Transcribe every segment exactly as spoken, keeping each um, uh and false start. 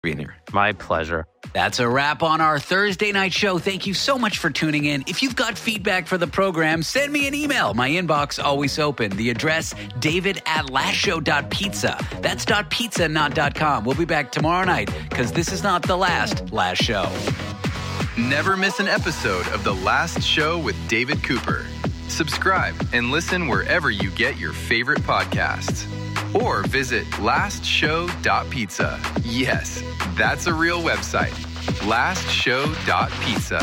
being here. My pleasure. That's a wrap on our Thursday night show. Thank you so much for tuning in. If you've got feedback for the program, send me an email. My inbox always open. The address, david at lastshow.pizza. That's .pizza, not .com. We'll be back tomorrow night because this is not the last Last Show. Never miss an episode of The Last Show with David Cooper. Subscribe and listen wherever you get your favorite podcasts. Or visit last show dot pizza. Yes, that's a real website. last show dot pizza.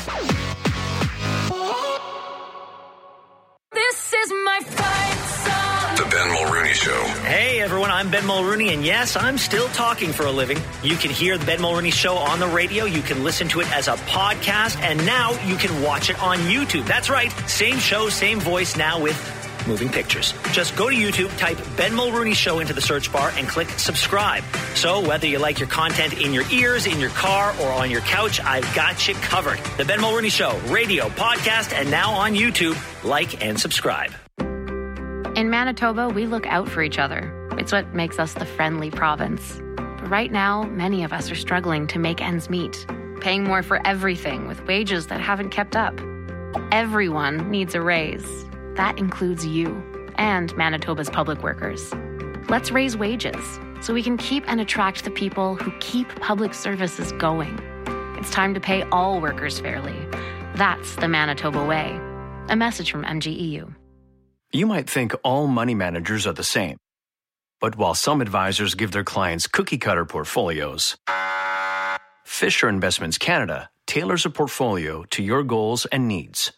This is my fight song. The Ben Mulrooney Show. Hey everyone, I'm Ben Mulrooney, and yes, I'm still talking for a living. You can hear the Ben Mulrooney Show on the radio, you can listen to it as a podcast, and now you can watch it on YouTube. That's right, same show, same voice, now with moving pictures. Just go to YouTube, type Ben Mulrooney Show into the search bar, and click subscribe. So whether you like your content in your ears, in your car, or on your couch, I've got you covered. The Ben Mulrooney Show, radio, podcast, and now on YouTube. Like and subscribe. In Manitoba, we look out for each other. It's what makes us the friendly province. But right now, many of us are struggling to make ends meet, paying more for everything with wages that haven't kept up. Everyone needs a raise. That includes you and Manitoba's public workers. Let's raise wages so we can keep and attract the people who keep public services going. It's time to pay all workers fairly. That's the Manitoba way. A message from M G E U. You might think all money managers are the same. But while some advisors give their clients cookie-cutter portfolios, Fisher Investments Canada tailors a portfolio to your goals and needs.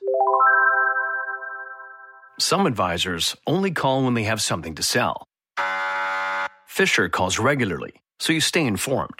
Some advisors only call when they have something to sell. Fisher calls regularly, so you stay informed.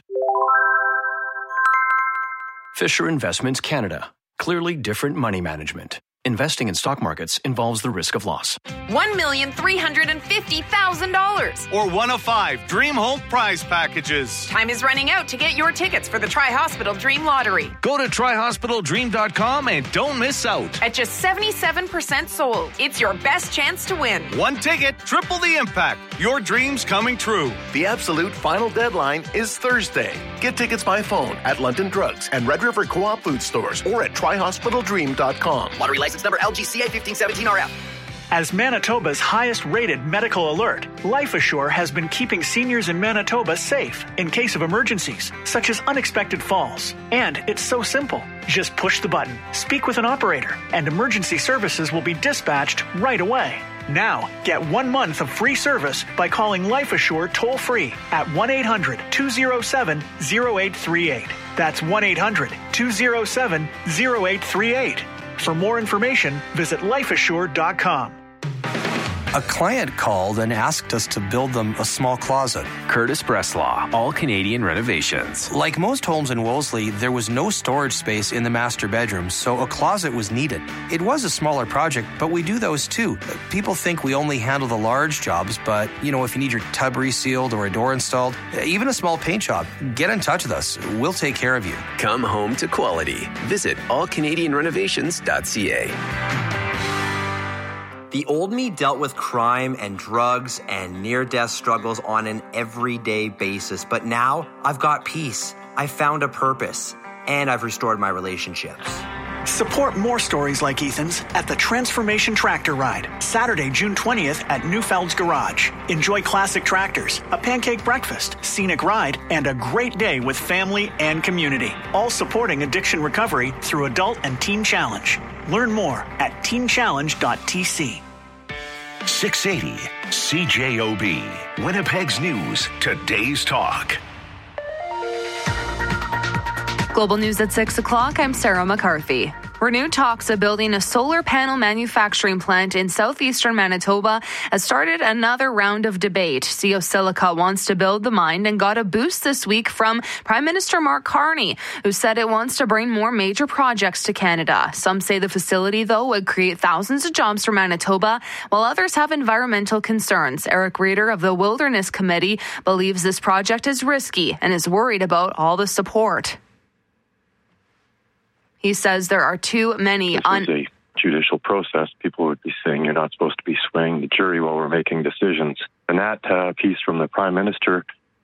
Fisher Investments Canada. Clearly different money management. Investing in stock markets involves the risk of loss. one million three hundred fifty thousand dollars. Or one of five Dream Home prize packages. Time is running out to get your tickets for the Tri-Hospital Dream Lottery. Go to tri hospital dream dot com and don't miss out. At just seventy-seven percent sold, it's your best chance to win. One ticket, triple the impact. Your dreams coming true. The absolute final deadline is Thursday. Get tickets by phone at London Drugs and Red River Co-op food stores or at tri hospital dream dot com. Lottery license number L G C A fifteen seventeen R F. As Manitoba's highest-rated medical alert, LifeAssure has been keeping seniors in Manitoba safe in case of emergencies, such as unexpected falls. And it's so simple. Just push the button, speak with an operator, and emergency services will be dispatched right away. Now, get one month of free service by calling LifeAssure toll-free at one eight hundred two oh seven oh eight three eight. That's one eight hundred two oh seven oh eight three eight. For more information, visit life assure dot com. A client called and asked us to build them a small closet. Curtis Breslaw, All Canadian Renovations. Like most homes in Wolseley, there was no storage space in the master bedroom, so a closet was needed. It was a smaller project, but we do those too. People think we only handle the large jobs, but, you know, if you need your tub resealed or a door installed, even a small paint job, get in touch with us. We'll take care of you. Come home to quality. Visit all canadian renovations dot c a. The old me dealt with crime and drugs and near-death struggles on an everyday basis, but now I've got peace. I found a purpose, and I've restored my relationships. Support more stories like Ethan's at the Transformation Tractor Ride, Saturday, June twentieth at Newfeld's Garage. Enjoy classic tractors, a pancake breakfast, scenic ride, and a great day with family and community. All supporting addiction recovery through Adult and Teen Challenge. Learn more at teen challenge dot t c. six eighty C J O B, Winnipeg's News, Today's Talk. Global News at six o'clock, I'm Sarah McCarthy. Renew talks of building a solar panel manufacturing plant in southeastern Manitoba has started another round of debate. C O Silica wants to build the mine and got a boost this week from Prime Minister Mark Carney, who said it wants to bring more major projects to Canada. Some say the facility, though, would create thousands of jobs for Manitoba, while others have environmental concerns. Eric Reeder of the Wilderness Committee believes this project is risky and is worried about all the support. He says there are too many... This un- is a judicial process. People would be saying you're not supposed to be swaying the jury while we're making decisions. And that uh, piece from the Prime Minister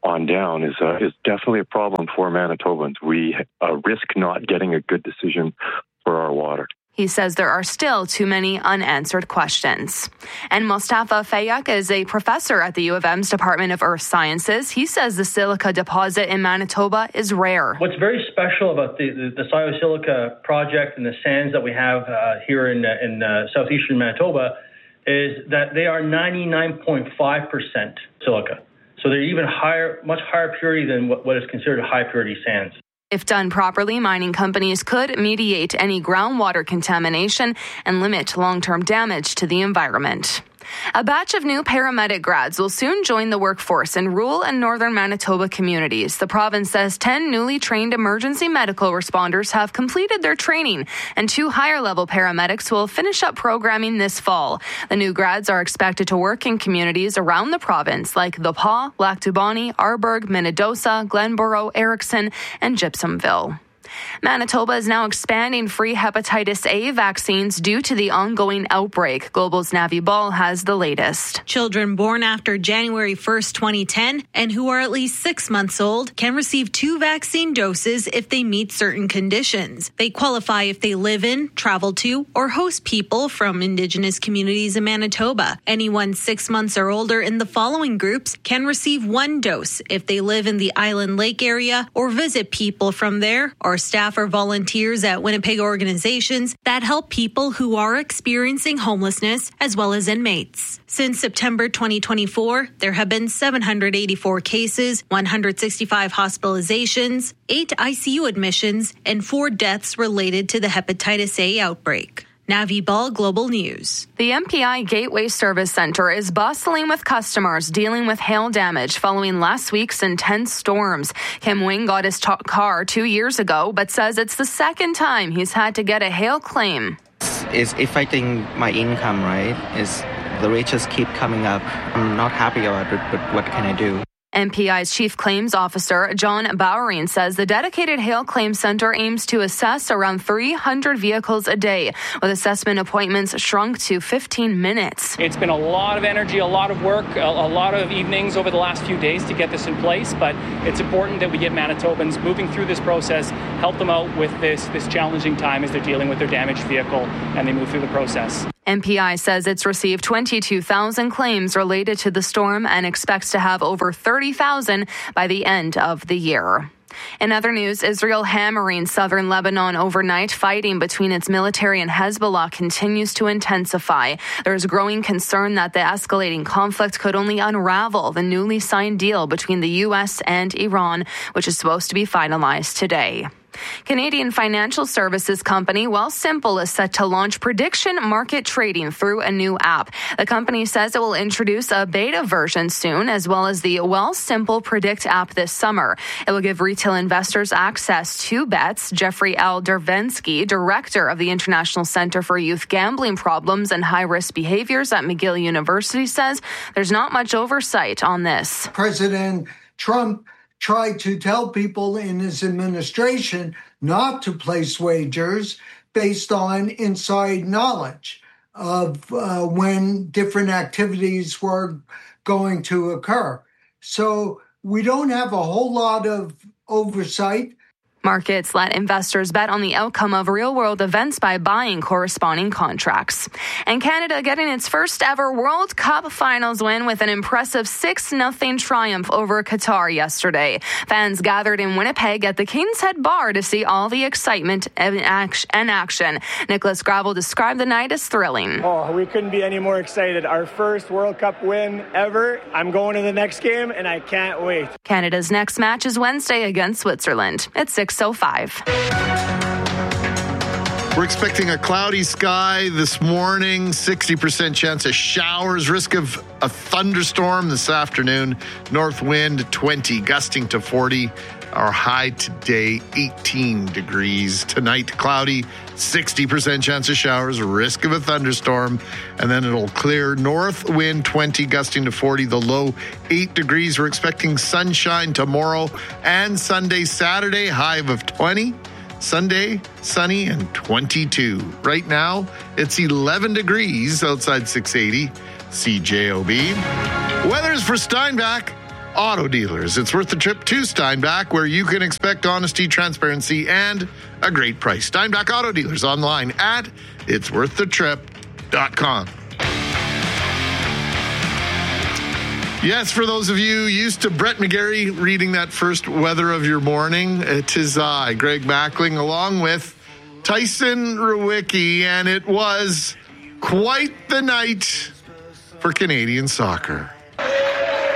on down is uh, is definitely a problem for Manitobans. We uh, risk not getting a good decision for our water. He says there are still too many unanswered questions. And Mostafa Fayak is a professor at the U of M's Department of Earth Sciences. He says the silica deposit in Manitoba is rare. What's very special about the, the, the Siosilica project and the sands that we have uh, here in, uh, in uh, southeastern Manitoba is that they are ninety-nine point five percent silica. So they're even higher, much higher purity than what, what is considered high purity sands. If done properly, mining companies could mediate any groundwater contamination and limit long-term damage to the environment. A batch of new paramedic grads will soon join the workforce in rural and northern Manitoba communities. The province says ten newly trained emergency medical responders have completed their training, and two higher-level paramedics will finish up programming this fall. The new grads are expected to work in communities around the province like The Pas, Lac du Bonnet, Arbourg, Minnedosa, Glenborough, Erickson, and Gypsumville. Manitoba is now expanding free hepatitis A vaccines due to the ongoing outbreak. Global's Navi Ball has the latest. Children born after January first, twenty ten, and who are at least six months old can receive two vaccine doses if they meet certain conditions. They qualify if they live in, travel to, or host people from Indigenous communities in Manitoba. Anyone six months or older in the following groups can receive one dose if they live in the Island Lake area or visit people from there, or staff or volunteers at Winnipeg organizations that help people who are experiencing homelessness as well as inmates. Since September twenty twenty-four, there have been seven hundred eighty-four cases, one hundred sixty-five hospitalizations, eight I C U admissions, and four deaths related to the hepatitis A outbreak. Navi Ball, Global News. The M P I Gateway Service Center is bustling with customers dealing with hail damage following last week's intense storms. Kim Wing got his t- car two years ago, but says it's the second time he's had to get a hail claim. It's affecting my income, right? It's, the rates just keep coming up. I'm not happy about it, but what can I do? M P I's Chief Claims Officer, John Bowering, says the dedicated Hail Claims Center aims to assess around three hundred vehicles a day, with assessment appointments shrunk to fifteen minutes. It's been a lot of energy, a lot of work, a, a lot of evenings over the last few days to get this in place, but it's important that we get Manitobans moving through this process, help them out with this, this challenging time as they're dealing with their damaged vehicle and they move through the process. M P I says it's received twenty-two thousand claims related to the storm and expects to have over thirty thousand by the end of the year. In other news, Israel hammering southern Lebanon overnight. Fighting between its military and Hezbollah continues to intensify. There's growing concern that the escalating conflict could only unravel the newly signed deal between the U S and Iran, which is supposed to be finalized today. Canadian financial services company Wealthsimple is set to launch prediction market trading through a new app. The company says it will introduce a beta version soon, as well as the Wealthsimple Predict app this summer. It will give retail investors access to bets. Jeffrey L. Dervensky, director of the International Center for Youth Gambling Problems and High-Risk Behaviors at McGill University, says there's not much oversight on this. President Trump tried to tell people in his administration not to place wagers based on inside knowledge of uh, when different activities were going to occur. So we don't have a whole lot of oversight. Markets let investors bet on the outcome of real-world events by buying corresponding contracts. And Canada getting its first ever World Cup Finals win with an impressive six nothing triumph over Qatar yesterday. Fans gathered in Winnipeg at the King's Head Bar to see all the excitement and action. Nicholas Gravel described the night as thrilling. Oh, we couldn't be any more excited. Our first World Cup win ever. I'm going to the next game, and I can't wait. Canada's next match is Wednesday against Switzerland. It's six oh five. We're expecting a cloudy sky this morning, sixty percent chance of showers, risk of a thunderstorm this afternoon, north wind twenty, gusting to forty. Our high today, eighteen degrees. Tonight, cloudy, sixty percent chance of showers, risk of a thunderstorm, and then it'll clear. North wind twenty, gusting to forty. The low, eight degrees. We're expecting sunshine tomorrow and Sunday, Saturday, high of twenty. Sunday, sunny and twenty-two. Right now, it's eleven degrees outside six eighty C J O B. Weather's for Steinbach. Auto Dealers. It's worth the trip to Steinbach, where you can expect honesty, transparency, and a great price. Steinbach Auto Dealers online at its worth the trip dot com. Yes, for those of you used to Brett McGarry reading that first weather of your morning, it is I, Greg Mackling, along with Tyson Rewicki, and it was quite the night for Canadian soccer.